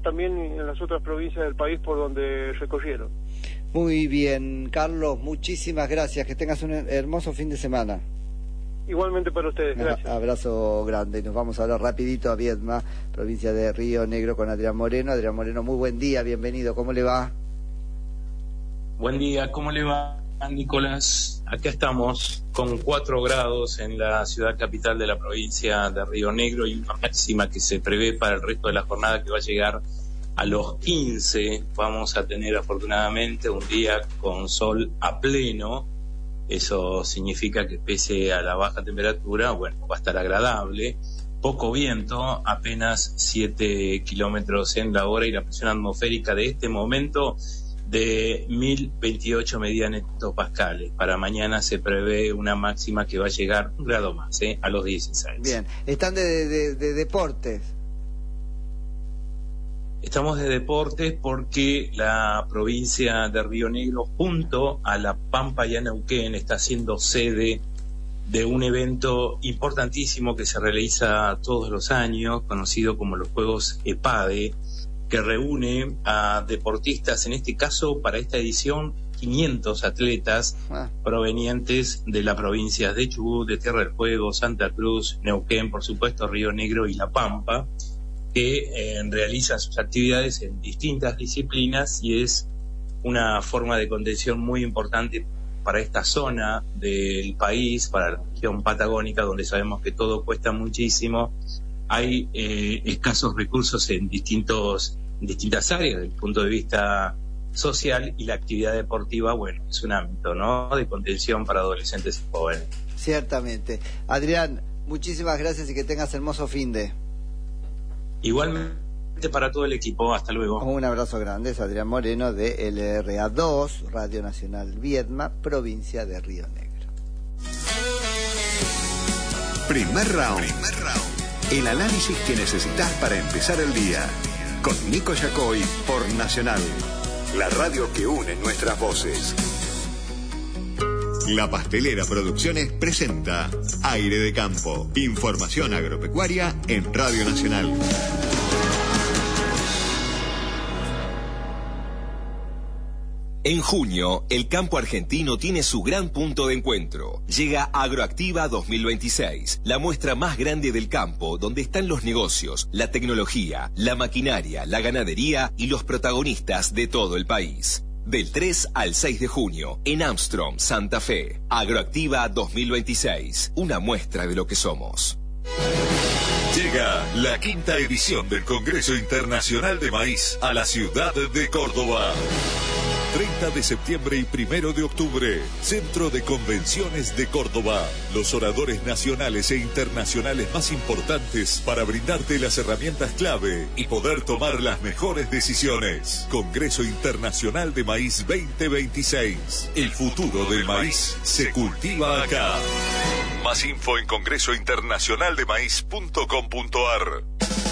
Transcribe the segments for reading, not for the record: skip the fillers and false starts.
otras también en las otras provincias del país por donde recorrieron. Muy bien, Carlos, muchísimas gracias, que tengas un hermoso fin de semana. Igualmente para ustedes, gracias. Abrazo grande. Nos vamos a hablar rapidito a Viedma, provincia de Río Negro, con Adrián Moreno. Adrián Moreno, muy buen día, bienvenido, ¿cómo le va? Buen día, ¿cómo le va, Nicolás? Acá estamos con 4 grados en la ciudad capital de la provincia de Río Negro y una máxima que se prevé para el resto de la jornada que va a llegar a los 15. Vamos a tener afortunadamente un día con sol a pleno. Eso significa que pese a la baja temperatura, bueno, va a estar agradable. Poco viento, apenas 7 kilómetros en la hora y la presión atmosférica de este momento de 1028 megahectopascales. Para mañana se prevé una máxima que va a llegar un grado más, a los 16. Bien, están de deportes. Estamos de deportes porque la provincia de Río Negro, junto a La Pampa y a Neuquén, está siendo sede de un evento importantísimo que se realiza todos los años, conocido como los Juegos EPADE, que reúne a deportistas, en este caso para esta edición 500 atletas provenientes de las provincias de Chubut, de Tierra del Fuego, Santa Cruz, Neuquén, por supuesto Río Negro y La Pampa, que realizan sus actividades en distintas disciplinas, y es una forma de contención muy importante para esta zona del país, para la región patagónica, donde sabemos que todo cuesta muchísimo. Hay escasos recursos en distintas áreas desde el punto de vista social, y la actividad deportiva, bueno, es un ámbito, ¿no?, de contención para adolescentes y jóvenes. Ciertamente. Adrián, muchísimas gracias y que tengas hermoso finde. Igualmente para todo el equipo, hasta luego. Un abrazo grande, es Adrián Moreno de LRA2, Radio Nacional Viedma, provincia de Río Negro. Primer round. El análisis que necesitas para empezar el día. Con Nico Yacoy por Nacional, la radio que une nuestras voces. La Pastelera Producciones presenta Aire de Campo. Información agropecuaria en Radio Nacional. En junio, el campo argentino tiene su gran punto de encuentro. Llega Agroactiva 2026, la muestra más grande del campo, donde están los negocios, la tecnología, la maquinaria, la ganadería y los protagonistas de todo el país. Del 3 al 6 de junio, en Armstrong, Santa Fe. Agroactiva 2026, una muestra de lo que somos. Llega la 5ª edición del Congreso Internacional de Maíz a la ciudad de Córdoba. 30 de septiembre y 1 de octubre, Centro de Convenciones de Córdoba. Los oradores nacionales e internacionales más importantes para brindarte las herramientas clave y poder tomar las mejores decisiones. Congreso Internacional de Maíz 2026. El futuro del maíz se cultiva acá. Más info en congresointernacionaldemaíz.com.ar.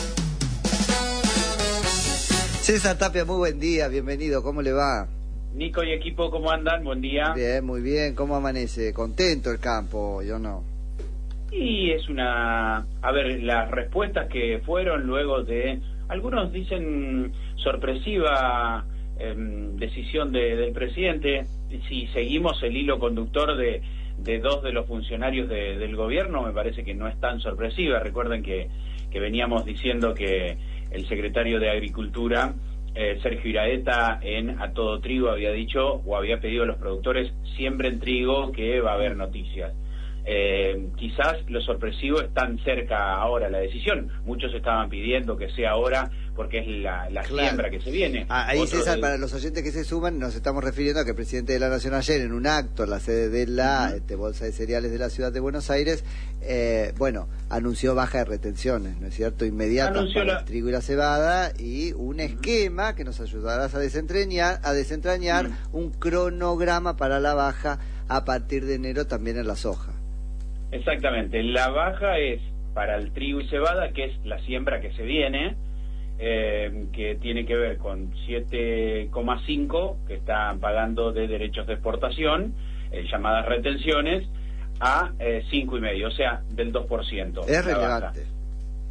César Tapia, muy buen día, bienvenido, ¿cómo le va? Nico y equipo, ¿cómo andan? Buen día. Bien, muy bien, ¿cómo amanece? ¿Contento el campo, yo no? Y es a ver, las respuestas que fueron luego de, algunos dicen sorpresiva decisión del presidente. Si seguimos el hilo conductor de 2 de los funcionarios del gobierno, me parece que no es tan sorpresiva. Recuerden que veníamos diciendo que el secretario de Agricultura, Sergio Iraeta, en A Todo Trigo había dicho o había pedido a los productores: siembren trigo, que va a haber noticias. Quizás lo sorpresivo es tan cerca ahora la decisión. Muchos estaban pidiendo que sea ahora porque es la claro. Siembra que se viene. Ahí, César, para los oyentes que se suman, nos estamos refiriendo a que el presidente de la Nación ayer, en un acto en la sede de la Bolsa de Cereales de la Ciudad de Buenos Aires, anunció baja de retenciones, ¿no es cierto?, inmediata para el trigo y la cebada, y un esquema que nos ayudará a desentrañar un cronograma para la baja a partir de enero también en la soja. Exactamente, la baja es para el trigo y cebada, que es la siembra que se viene, que tiene que ver con 7,5 que están pagando de derechos de exportación, llamadas retenciones, a 5,5, o sea, del 2%. Es relevante.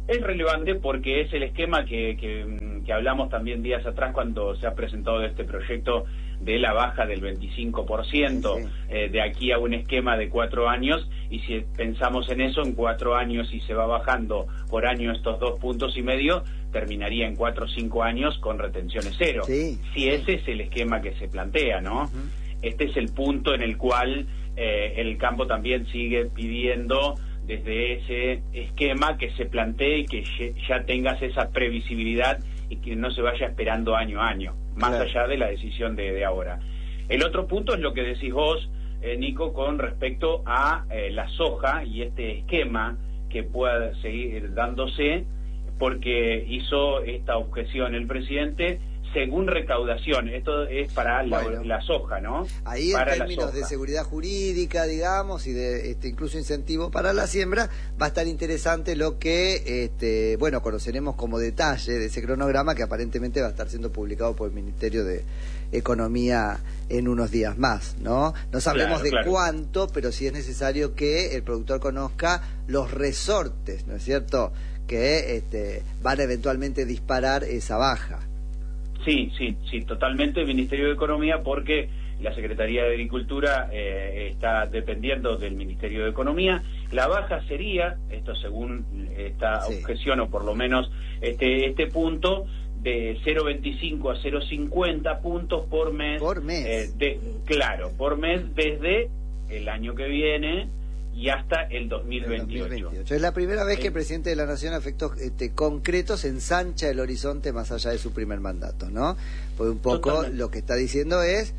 Es relevante porque es el esquema que hablamos también días atrás cuando se ha presentado este proyecto de la baja del 25%, de aquí a un esquema de 4 años, y si pensamos en eso, en 4 años y se va bajando por año estos 2,5 puntos, terminaría en 4 o 5 años con retenciones cero. Si ese es el esquema que se plantea, ¿no? Este es el punto en el cual el campo también sigue pidiendo desde ese esquema que se plantee y que ya tengas esa previsibilidad y que no se vaya esperando año a año, más allá de la decisión de ahora. El otro punto es lo que decís vos, Nico, con respecto a la soja y este esquema que pueda seguir dándose, porque hizo esta objeción el presidente según recaudación. Esto es para la soja, ¿no? Ahí para en términos de seguridad jurídica, digamos, y de incluso incentivo para la siembra, va a estar interesante lo que, conoceremos como detalle de ese cronograma que aparentemente va a estar siendo publicado por el Ministerio de Economía en unos días más, ¿no? No sabremos cuánto, pero sí es necesario que el productor conozca los resortes, ¿no es cierto?, que van a eventualmente disparar esa baja. Sí, totalmente el Ministerio de Economía, porque la Secretaría de Agricultura está dependiendo del Ministerio de Economía. La baja sería, esto según esta objeción, o por lo menos este punto, de 0,25 a 0,50 puntos por mes. Por mes. Por mes desde el año que viene y hasta el 2028. Es la primera vez que el presidente de la Nación, a efectos concretos, ensancha el horizonte más allá de su primer mandato, ¿no? Porque un poco lo que está diciendo es,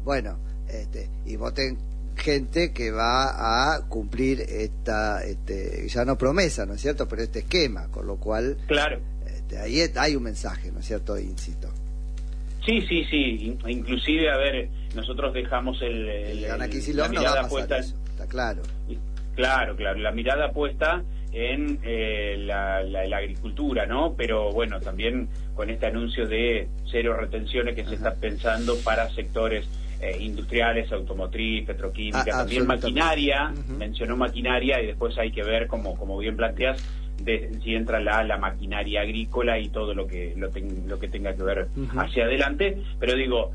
y voten gente que va a cumplir esta, ya no promesa, ¿no es cierto?, pero este esquema, con lo cual, ahí hay un mensaje, ¿no es cierto?, insisto. Sí, inclusive, a ver, nosotros dejamos la mirada puesta, está claro. Claro, la mirada puesta en la agricultura, ¿no? Pero bueno, también con este anuncio de cero retenciones que se está pensando para sectores industriales, automotriz, petroquímica, también maquinaria, mencionó maquinaria, y después hay que ver, como bien planteas, si entra la maquinaria agrícola y todo lo que tenga que ver hacia adelante. Pero digo,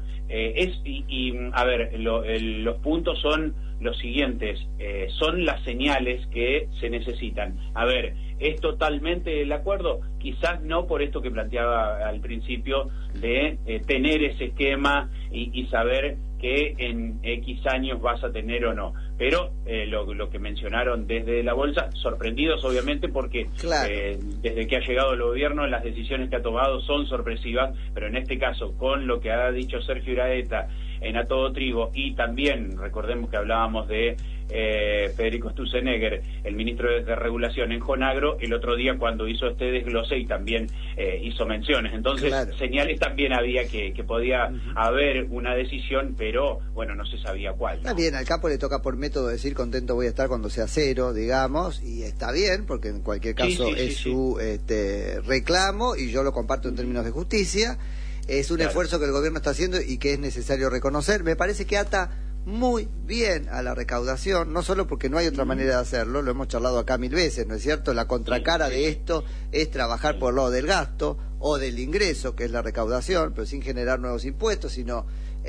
a ver, los puntos son los siguientes, son las señales que se necesitan. A ver, ¿es totalmente el acuerdo? Quizás no, por esto que planteaba al principio de tener ese esquema y saber que en X años vas a tener o no. Pero lo que mencionaron desde la bolsa, sorprendidos obviamente porque desde que ha llegado el gobierno las decisiones que ha tomado son sorpresivas, pero en este caso con lo que ha dicho Sergio Iraeta en A Todo Trigo, y también recordemos que hablábamos de Federico Sturzenegger, el ministro de Regulación en Jonagro, el otro día cuando hizo este desglose y también hizo menciones. Entonces, señales también había que podía haber una decisión, pero bueno, no se sabía cuál, ¿no? Está bien, al campo le toca por método decir contento voy a estar cuando sea cero, digamos, y está bien, porque en cualquier caso su reclamo, y yo lo comparto en términos de justicia. Es un esfuerzo que el gobierno está haciendo y que es necesario reconocer. Me parece que ata muy bien a la recaudación, no solo porque no hay otra manera de hacerlo, lo hemos charlado acá 1000 veces, ¿no es cierto? La contracara de esto es trabajar por el lado del gasto o del ingreso, que es la recaudación, pero sin generar nuevos impuestos, sino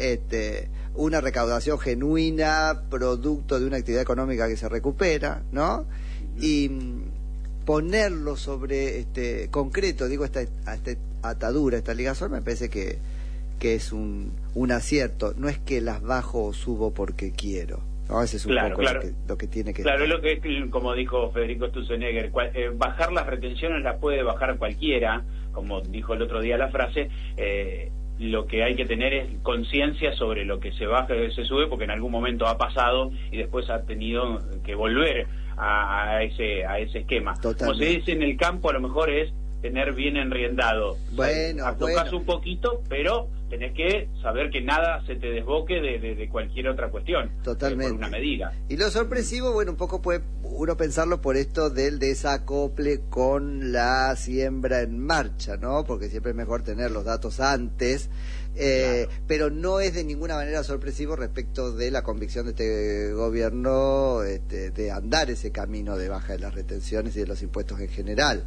una recaudación genuina, producto de una actividad económica que se recupera, ¿no? Y ponerlo sobre concreto, digo, esta atadura, esta ligazón, me parece que es un acierto. No es que las bajo o subo porque quiero, ¿no? Ese es un poco lo que tiene que es lo que, como dijo Federico Sturzenegger, bajar las retenciones las puede bajar cualquiera, como dijo el otro día la frase. Lo que hay que tener es conciencia sobre lo que se baja y se sube, porque en algún momento ha pasado y después ha tenido que volver a ese esquema. Como se dice en el campo, a lo mejor es tener bien enriendado. Aflojás un poquito, pero tenés que saber que nada se te desboque de cualquier otra cuestión. Totalmente. Por una medida. Y lo sorpresivo, un poco puede uno pensarlo por esto del desacople con la siembra en marcha, ¿no? Porque siempre es mejor tener los datos antes, pero no es de ninguna manera sorpresivo respecto de la convicción de este gobierno de andar ese camino de baja de las retenciones y de los impuestos en general,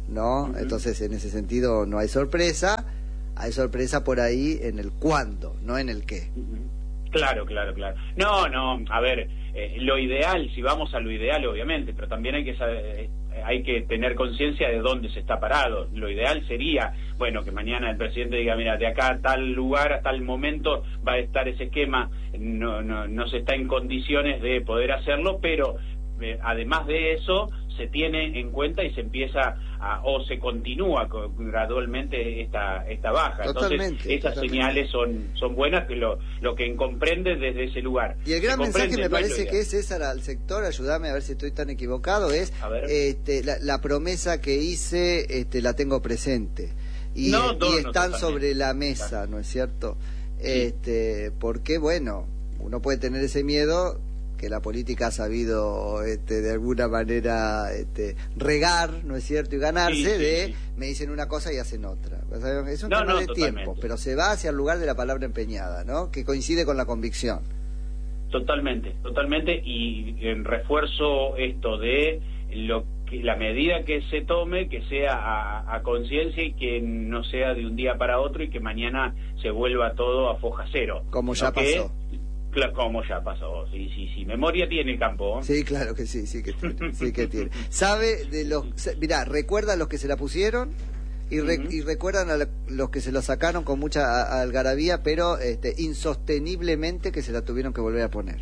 ¿no? Entonces, en ese sentido, no hay sorpresa. Hay sorpresa por ahí en el cuándo, no en el qué. Claro. No, a ver, lo ideal, si vamos a lo ideal, obviamente, pero también hay que saber, hay que tener conciencia de dónde se está parado. Lo ideal sería, bueno, que mañana el presidente diga, mira, de acá a tal lugar, a tal momento va a estar ese esquema, no se está en condiciones de poder hacerlo, pero además de eso, se tiene en cuenta y se empieza o se continúa gradualmente esta baja. Entonces, esas señales son buenas, que lo que comprende desde ese lugar. Y el gran mensaje me parece que es, César, al sector, ayúdame a ver si estoy tan equivocado, es la promesa que hice, la tengo presente. Y están sobre la mesa, ¿no es cierto? Sí. Porque, bueno, uno puede tener ese miedo que la política ha sabido de alguna manera regar, ¿no es cierto? Y ganarse me dicen una cosa y hacen otra. Es un tema de tiempo, pero se va hacia el lugar de la palabra empeñada, ¿no? Que coincide con la convicción. Totalmente, y en refuerzo esto de la medida que se tome, que sea a conciencia y que no sea de un día para otro y que mañana se vuelva todo a foja cero. Como ya pasó. Como ya pasó, sí. Memoria tiene el campo, ¿eh? Sí, claro que sí que tiene. ¿Sabe de los... Mirá, recuerda a los que se la pusieron y recuerdan a los que se lo sacaron con mucha algarabía, pero insosteniblemente que se la tuvieron que volver a poner.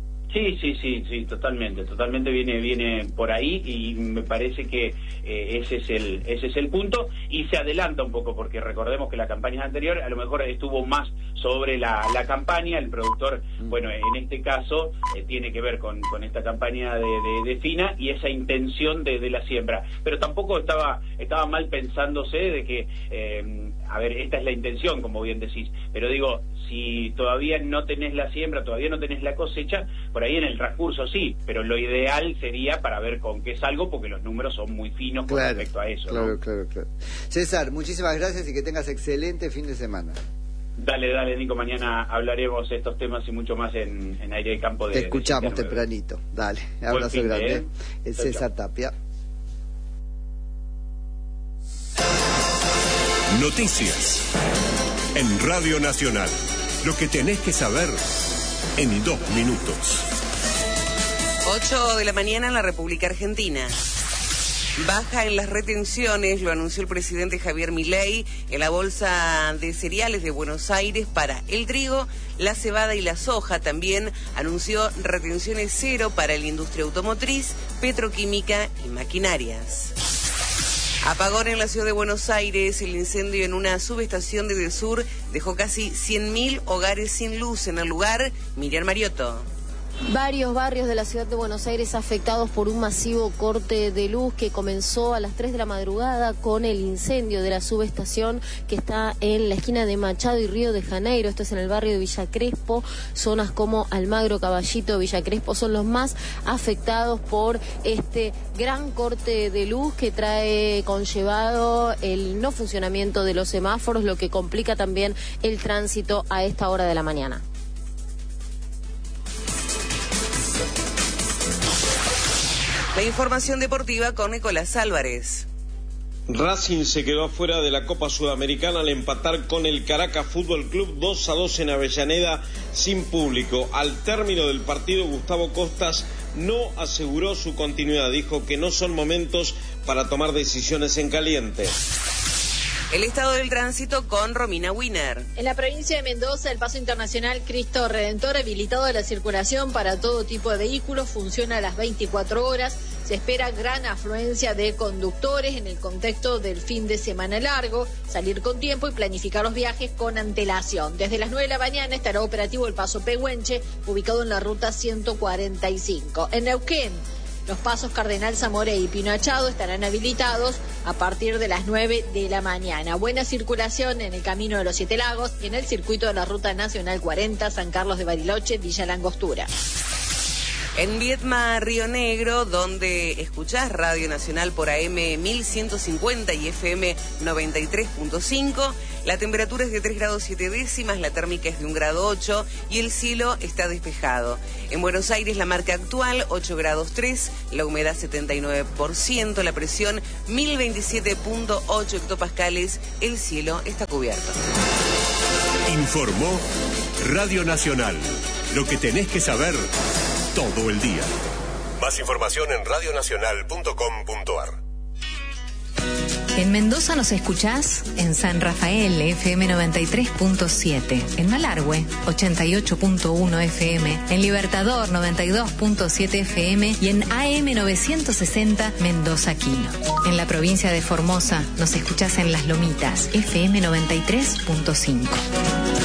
Sí, totalmente viene por ahí, y me parece que ese es el punto, y se adelanta un poco, porque recordemos que la campaña anterior a lo mejor estuvo más sobre la campaña. El productor, bueno, en este caso tiene que ver con esta campaña de Fina y esa intención de la siembra, pero tampoco estaba mal pensándose de que a ver, esta es la intención, como bien decís, pero digo, si todavía no tenés la siembra, todavía no tenés la cosecha, por ahí en el transcurso sí, pero lo ideal sería para ver con qué salgo, porque los números son muy finos con respecto a eso. Claro. César, muchísimas gracias y que tengas excelente fin de semana. Dale, Nico, mañana hablaremos de estos temas y mucho más en Aire de Campo. Te escuchamos tempranito. Dale, abrazo grande. El César Tapia. Noticias en Radio Nacional. Lo que tenés que saber en 2 minutos. 8 de la mañana en la República Argentina. Baja en las retenciones, lo anunció el presidente Javier Milei, en la bolsa de cereales de Buenos Aires para el trigo, la cebada y la soja. También anunció retenciones cero para la industria automotriz, petroquímica y maquinarias. Apagón en la ciudad de Buenos Aires. El incendio en una subestación de Edesur dejó casi 100.000 hogares sin luz. En el lugar, Miriam Mariotto. Varios barrios de la ciudad de Buenos Aires afectados por un masivo corte de luz que comenzó a las 3 de la madrugada con el incendio de la subestación que está en la esquina de Machado y Río de Janeiro. Esto es en el barrio de Villa Crespo. Zonas como Almagro, Caballito, Villa Crespo son los más afectados por este gran corte de luz que trae conllevado el no funcionamiento de los semáforos, lo que complica también el tránsito a esta hora de la mañana. La información deportiva con Nicolás Álvarez. Racing se quedó afuera de la Copa Sudamericana al empatar con el Caracas Fútbol Club 2-2 en Avellaneda sin público. Al término del partido, Gustavo Costas no aseguró su continuidad. Dijo que no son momentos para tomar decisiones en caliente. El estado del tránsito con Romina Wiener. En la provincia de Mendoza, el paso internacional Cristo Redentor, habilitado a la circulación para todo tipo de vehículos, funciona a las 24 horas. Se espera gran afluencia de conductores en el contexto del fin de semana largo, salir con tiempo y planificar los viajes con antelación. Desde las 9 de la mañana estará operativo el paso Pehuenche, ubicado en la ruta 145. En Neuquén, los pasos Cardenal Zamora y Pino Achado estarán habilitados a partir de las 9 de la mañana. Buena circulación en el Camino de los Siete Lagos y en el circuito de la Ruta Nacional 40, San Carlos de Bariloche, Villa Langostura. En Viedma, Río Negro, donde escuchás Radio Nacional por AM 1150 y FM 93.5, la temperatura es de 3 grados 7 décimas, la térmica es de 1 grado 8 y el cielo está despejado. En Buenos Aires la marca actual 8 grados 3, la humedad 79%, la presión 1027.8 hectopascales, el cielo está cubierto. Informó Radio Nacional, lo que tenés que saber todo el día. Más información en radionacional.com.ar. En Mendoza nos escuchás en San Rafael, FM 93.7, en Malargüe, 88.1 FM, en Libertador, 92.7 FM y en AM 960 Mendoza Quino. En la provincia de Formosa nos escuchás en Las Lomitas, FM 93.5.